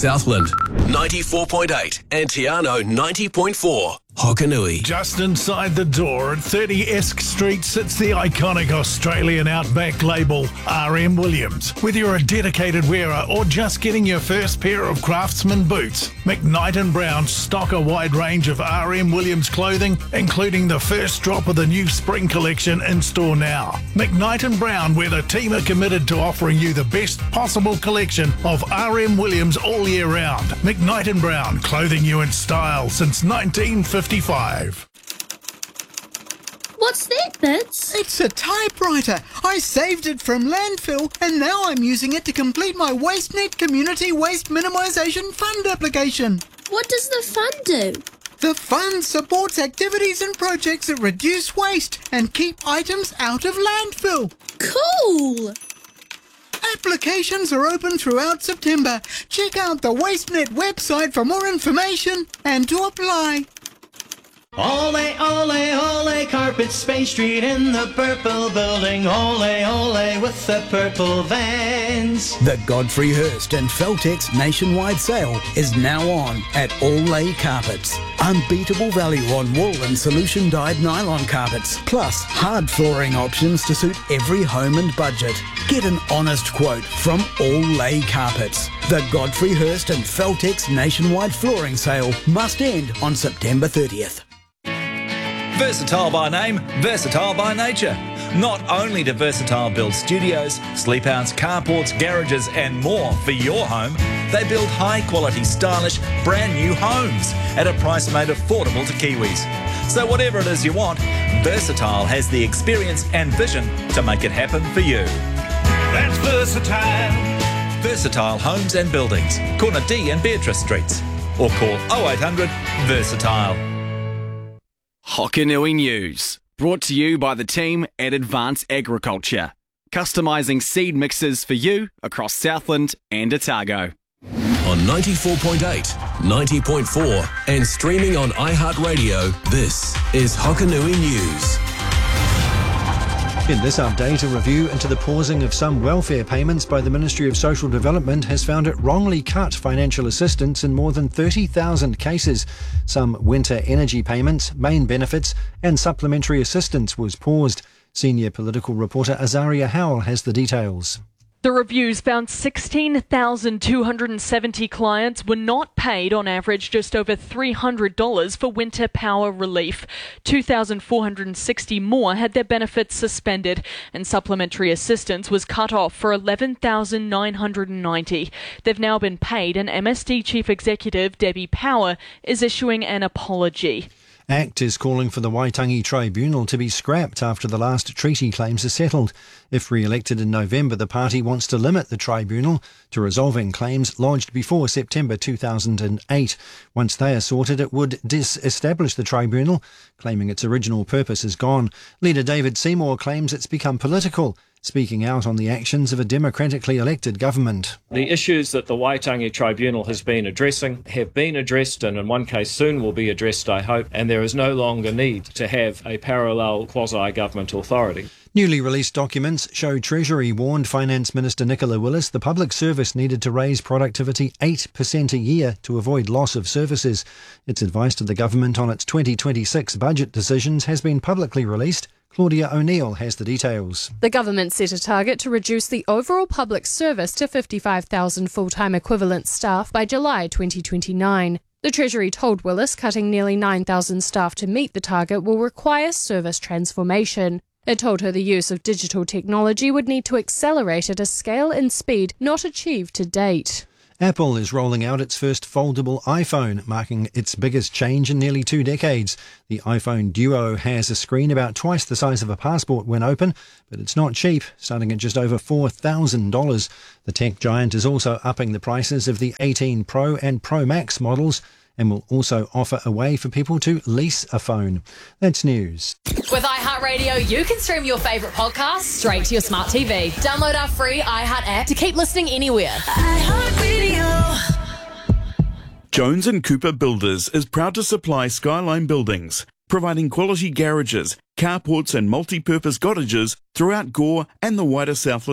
Southland 94.8 and Tiano 90.4. Hokanui. Just inside the door at 30 Esk Street sits the iconic Australian Outback label, RM Williams. Whether you're a dedicated wearer or just getting your first pair of Craftsman boots, McKnight & Brown stock a wide range of RM Williams clothing, including the first drop of the new spring collection in store now. McKnight & Brown, where the team are committed to offering you the best possible collection of RM Williams all year round. McKnight & Brown, clothing you in style since 1955. What's that, Bits? It's a typewriter. I saved it from landfill and now I'm using it to complete my WasteNet Community Waste Minimisation Fund application. What does the fund do? The fund supports activities and projects that reduce waste and keep items out of landfill. Cool! Applications are open throughout September. Check out the WasteNet website for more information and to apply. Ole, ole, ole, Carpets, Bay Street in the purple building. Ole, ole, with the purple vans. The Godfrey Hirst and Feltex nationwide sale is now on at Ole Carpets. Unbeatable value on wool and solution dyed nylon carpets, plus hard flooring options to suit every home and budget. Get an honest quote from Ole Carpets. The Godfrey Hirst and Feltex nationwide flooring sale must end on September 30th. Versatile by name, versatile by nature. Not only do Versatile build studios, sleepouts, carports, garages and more for your home, they build high-quality, stylish, brand-new homes at a price made affordable to Kiwis. So whatever it is you want, Versatile has the experience and vision to make it happen for you. That's Versatile. Versatile Homes and Buildings, corner D and Beatrice Streets. Or call 0800 Versatile. Hokanui News, brought to you by the team at Advance Agriculture, customising seed mixes for you across Southland and Otago. On 94.8, 90.4 and streaming on iHeartRadio, this is Hokanui News. In this update, a review into the pausing of some welfare payments by the Ministry of Social Development has found it wrongly cut financial assistance in more than 30,000 cases. Some winter energy payments, main benefits and supplementary assistance was paused. Senior political reporter Azaria Howell has the details. The reviews found 16,270 clients were not paid on average just over $300 for winter power relief. 2,460 more had their benefits suspended, and supplementary assistance was cut off for 11,990. They've now been paid, and MSD Chief Executive Debbie Power is issuing an apology. ACT is calling for the Waitangi Tribunal to be scrapped after the last treaty claims are settled. If re-elected in November, the party wants to limit the tribunal to resolving claims lodged before September 2008. Once they are sorted, it would disestablish the tribunal, claiming its original purpose is gone. Leader David Seymour claims it's become political, speaking out on the actions of a democratically elected government. The issues that the Waitangi Tribunal has been addressing have been addressed, and in one case soon will be addressed, I hope, and there is no longer need to have a parallel quasi-government authority. Newly released documents show Treasury warned Finance Minister Nicola Willis the public service needed to raise productivity 8% a year to avoid loss of services. Its advice to the government on its 2026 budget decisions has been publicly released. Claudia O'Neill has the details. The government set a target to reduce the overall public service to 55,000 full-time equivalent staff by July 2029. The Treasury told Willis cutting nearly 9,000 staff to meet the target will require service transformation. It told her the use of digital technology would need to accelerate at a scale and speed not achieved to date. Apple is rolling out its first foldable iPhone, marking its biggest change in nearly 2 decades. The iPhone Duo has a screen about twice the size of a passport when open, but it's not cheap, starting at just over $4,000. The tech giant is also upping the prices of the 18 Pro and Pro Max models, and will also offer a way for people to lease a phone. That's news. With iHeartRadio, you can stream your favourite podcasts straight to your smart TV. Download our free iHeart app to keep listening anywhere. iHeartRadio. Jones & Cooper Builders is proud to supply Skyline Buildings, providing quality garages, carports and multi-purpose cottages throughout Gore and the wider Southland